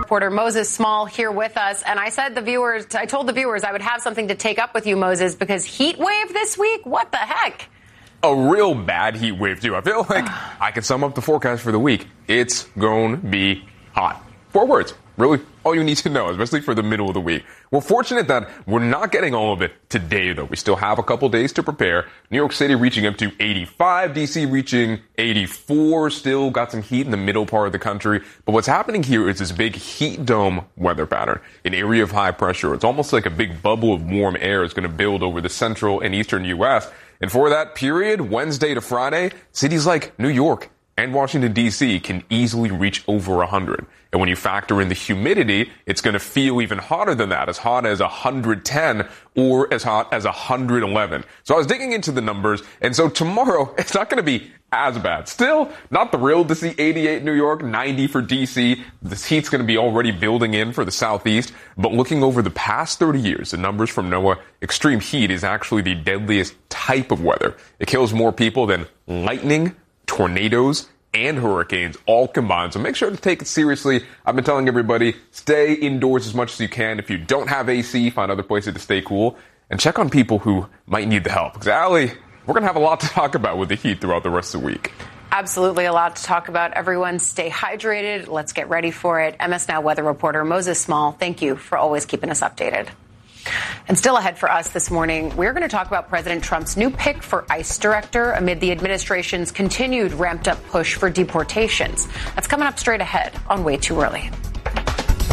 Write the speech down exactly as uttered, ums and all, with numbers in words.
reporter Moses Small here with us. And I said the viewers, I told the viewers I would have something to take up with you, Moses, because heat wave this week? What the heck? A real bad heat wave, too. I feel like I can sum up the forecast for the week. It's going to be hot. Four words. Really, all you need to know, especially for the middle of the week. We're fortunate that we're not getting all of it today, though. We still have a couple days to prepare. New York City reaching up to eighty-five, D C reaching eighty-four, still got some heat in the middle part of the country. But what's happening here is this big heat dome weather pattern, an area of high pressure. It's almost like a big bubble of warm air is going to build over the central and eastern U S. And for that period, Wednesday to Friday, cities like New York and Washington, D C can easily reach over one hundred. And when you factor in the humidity, it's going to feel even hotter than that, as hot as one hundred ten or as hot as one hundred eleven. So I was digging into the numbers, and so tomorrow, it's not going to be as bad. Still, not thrilled to see eighty-eight New York, ninety for D C. This heat's going to be already building in for the southeast. But looking over the past thirty years, the numbers from NOAA, extreme heat is actually the deadliest type of weather. It kills more people than lightning, tornadoes, and hurricanes all combined. So make sure to take it seriously. I've been telling everybody, stay indoors as much as you can. If you don't have A C, find other places to stay cool. And check on people who might need the help. Because, Allie, we're going to have a lot to talk about with the heat throughout the rest of the week. Absolutely a lot to talk about. Everyone stay hydrated. Let's get ready for it. M S Now weather reporter Moses Small, thank you for always keeping us updated. And still ahead for us this morning, we're going to talk about President Trump's new pick for ICE director amid the administration's continued ramped up push for deportations. That's coming up straight ahead on Way Too Early.